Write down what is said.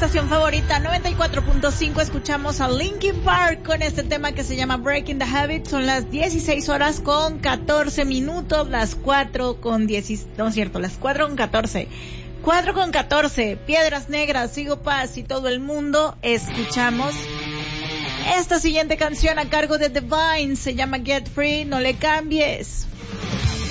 estación favorita, 94.5. Escuchamos a Linkin Park con este tema que se llama Breaking the Habit. Son las 16 horas con 14 minutos, las 4 con 10, no es cierto, las 4 con 14. 4 con 14, Piedras Negras, Sigo Paz y todo el mundo. Escuchamos esta siguiente canción a cargo de Divine, se llama Get Free, no le cambies.